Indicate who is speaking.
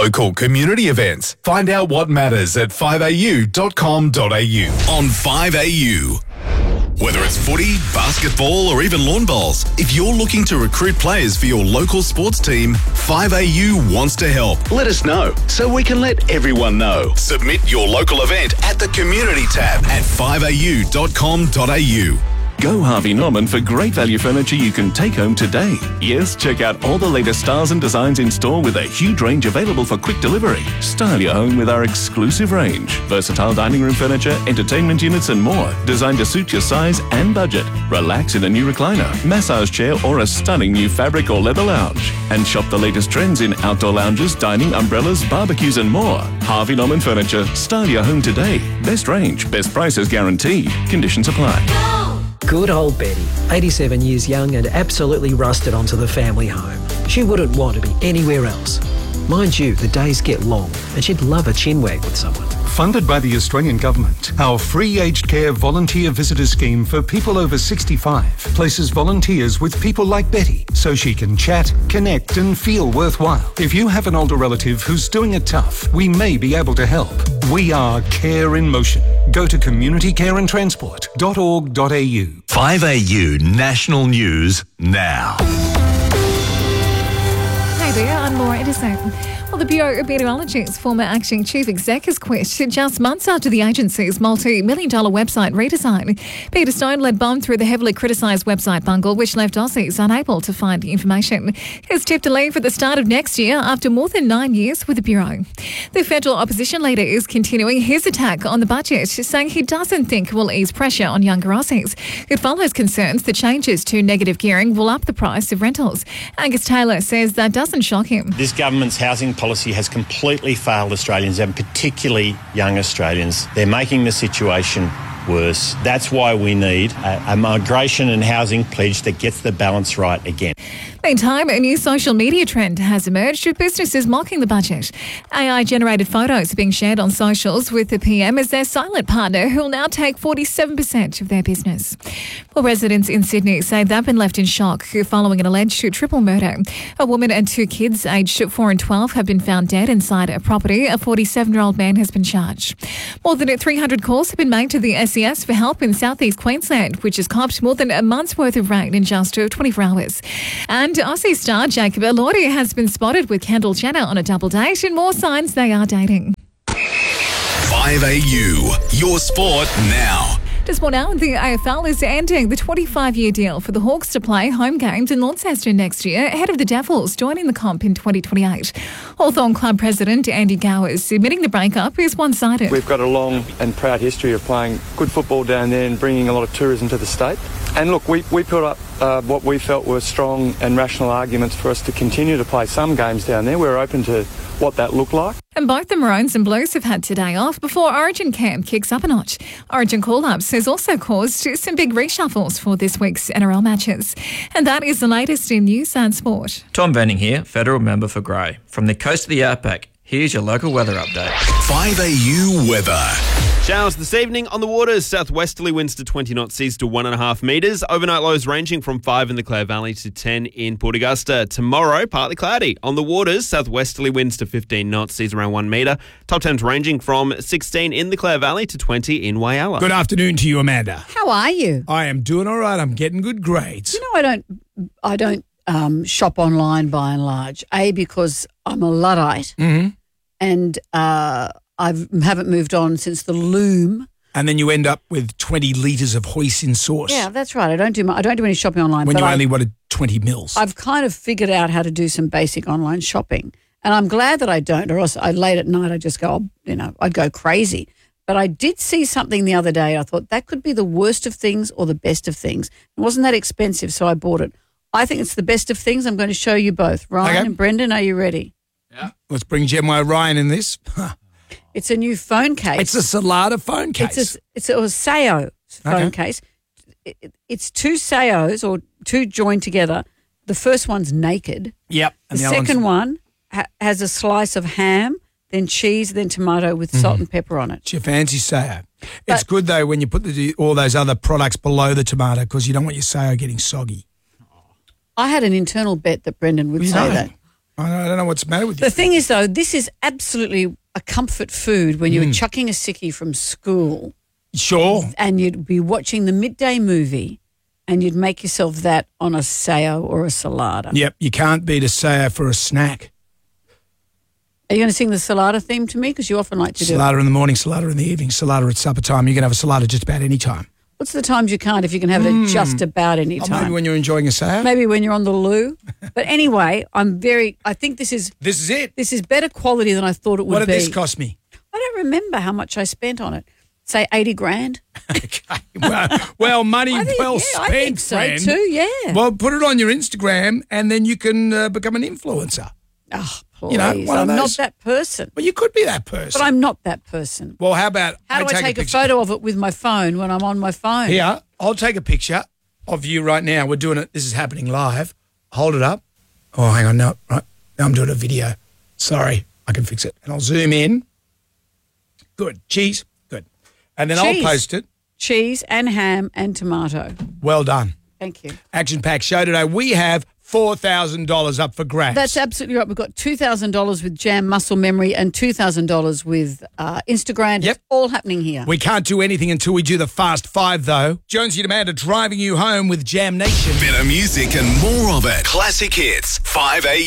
Speaker 1: local community events. Find out what matters at 5au.com.au. On 5AU. Whether it's footy, basketball or even lawn bowls, if you're looking to recruit players for your local sports team, 5AU wants to help. Let us know so we can let everyone know. Submit your local event at the community tab at 5au.com.au.
Speaker 2: Go Harvey Norman for great value furniture you can take home today. Yes, check out all the latest styles and designs in store with a huge range available for quick delivery. Style your home with our exclusive range. Versatile dining room furniture, entertainment units and more, designed to suit your size and budget. Relax in a new recliner, massage chair or a stunning new fabric or leather lounge. And shop the latest trends in outdoor lounges, dining, umbrellas, barbecues and more. Harvey Norman Furniture. Style your home today. Best range, best prices guaranteed. Conditions apply.
Speaker 3: Good old Betty, 87 years young and absolutely rusted onto the family home. She wouldn't want to be anywhere else. Mind you, the days get long and she'd love a chinwag with someone.
Speaker 4: Funded by the Australian Government, our free aged care volunteer visitor scheme for people over 65 places volunteers with people like Betty so she can chat, connect and feel worthwhile. If you have an older relative who's doing it tough, we may be able to help. We are Care in Motion. Go to communitycareandtransport.org.au.
Speaker 1: 5AU National News now.
Speaker 5: Hey there, I'm Laura Edison. Well, the Bureau of Meteorology's former acting chief exec has quit just months after the agency's multi-million-dollar website redesign. Peter Stone led bomb through the heavily criticised website bungle, which left Aussies unable to find information. He's tipped to leave at the start of next year after more than 9 years with the Bureau. The federal opposition leader is continuing his attack on the budget, saying he doesn't think it will ease pressure on younger Aussies. It follows concerns that changes to negative gearing will up the price of rentals. Angus Taylor says that doesn't shock him.
Speaker 6: This government's housing policy has completely failed Australians and particularly young Australians. They're making the situation worse. That's why we need a migration and housing pledge that gets the balance right again.
Speaker 5: Meantime, a new social media trend has emerged with businesses mocking the budget. AI-generated photos are being shared on socials with the PM as their silent partner, who will now take 47% of their business. Well, residents in Sydney say they've been left in shock following an alleged triple murder. A woman and two kids aged 4 and 12 have been found dead inside a property. A 47-year-old man has been charged. More than 300 calls have been made to the SES for help in southeast Queensland, which has copped more than a month's worth of rain in just 24 hours. And Aussie star Jacob Elordi has been spotted with Kendall Jenner on a double date, and more signs they are dating.
Speaker 1: 5AU, your sport now.
Speaker 5: Just more now, the AFL is ending the 25-year deal for the Hawks to play home games in Launceston next year, ahead of the Devils joining the comp in 2028. Hawthorn Club President Andy Gowers admitting the breakup is one-sided.
Speaker 7: We've got a long and proud history of playing good football down there and bringing a lot of tourism to the state. And look, we put up what we felt were strong and rational arguments for us to continue to play some games down there. We're open to what that looked like.
Speaker 5: And both the Maroons and Blues have had today off before Origin camp kicks up a notch. Origin call-ups has also caused some big reshuffles for this week's NRL matches. And that is the latest in news and sport.
Speaker 8: Tom Venning here, federal member for Grey. From the coast of the outback, here's your local weather update.
Speaker 1: 5AU weather.
Speaker 9: Showers this evening on the waters. Southwesterly winds to 20 knots, seas to 1.5 metres. Overnight lows ranging from 5 in the Clare Valley to 10 in Port Augusta. Tomorrow, partly cloudy. On the waters, southwesterly winds to 15 knots, seas around 1 metre. Top temps ranging from 16 in the Clare Valley to 20 in Whyalla.
Speaker 10: Good afternoon to you, Amanda.
Speaker 11: How are you?
Speaker 10: I am doing all right. I'm getting good grades.
Speaker 11: You know, I don't shop online by and large. Because I'm a Luddite, and I haven't moved on since the loom.
Speaker 10: And then you end up with 20 litres of hoisin sauce.
Speaker 11: Yeah, that's right. I don't do any shopping online.
Speaker 10: When
Speaker 11: but
Speaker 10: you only wanted 20 mils.
Speaker 11: I've kind of figured out how to do some basic online shopping. And I'm glad that I don't, or else late at night I'd just go, I'd go crazy. But I did see something the other day. I thought that could be the worst of things or the best of things. It wasn't that expensive, so I bought it. I think it's the best of things. I'm going to show you both. Ryan and Brendan, are you ready?
Speaker 10: Yeah. Let's bring Gemma Ryan in this.
Speaker 11: It's a new phone case.
Speaker 10: It's a Salada phone case.
Speaker 11: It's a Sao phone case. It's two Saos or two joined together. The first one's naked.
Speaker 10: Yep.
Speaker 11: And the second one has a slice of ham, then cheese, then tomato with salt and pepper on it.
Speaker 10: It's your fancy Sao. It's good, though, when you put all those other products below the tomato because you don't want your Sao getting soggy.
Speaker 11: I had an internal bet that Brendan would say that.
Speaker 10: I don't know what's the matter with you.
Speaker 11: The thing is, though, this is absolutely a comfort food when you were chucking a sickie from school.
Speaker 10: Sure.
Speaker 11: And you'd be watching the midday movie and you'd make yourself that on a Sao or a Salada.
Speaker 10: Yep, you can't beat a Sao for a snack.
Speaker 11: Are you going to sing the Salada theme to me? Because you often like to do it.
Speaker 10: Salada in the morning, Salada in the evening, Salada at supper time. You can have a Salada just about any time.
Speaker 11: What's the times you can't if you can have it at just about any time?
Speaker 10: Maybe when you're enjoying a Sao.
Speaker 11: Maybe when you're on the loo. But anyway, I think this is
Speaker 10: it.
Speaker 11: This is better quality than I thought it would be.
Speaker 10: What did this cost me?
Speaker 11: I don't remember how much I spent on it. Say 80 grand.
Speaker 10: Okay. Well, money well spent,
Speaker 11: I think so
Speaker 10: friend.
Speaker 11: too, yeah.
Speaker 10: Well, put it on your Instagram and then you can become an influencer.
Speaker 11: Oh, please.
Speaker 10: You know,
Speaker 11: I'm not that person.
Speaker 10: Well, you could be that person.
Speaker 11: But I'm not that person.
Speaker 10: Well, how about
Speaker 11: How do I take a photo of it with my phone when I'm on my phone?
Speaker 10: Here, I'll take a picture of you right now. We're doing it. This is happening live. Hold it up. Oh, hang on. No, right. Now I'm doing a video. Sorry, I can fix it. And I'll zoom in. Good. Cheese. Good. And then I'll post it.
Speaker 11: Cheese and ham and tomato.
Speaker 10: Well done.
Speaker 11: Thank you.
Speaker 10: Action-packed show today. We have $4,000 up for grabs.
Speaker 11: That's absolutely right. We've got $2,000 with Jam Muscle Memory and $2,000 with Instagram.
Speaker 10: Yep.
Speaker 11: It's all happening here.
Speaker 10: We can't do anything until we do the Fast Five, though. Jonesy and Amanda driving you home with Jam Nation.
Speaker 1: Better music and more of it. Classic Hits, 5 a.m.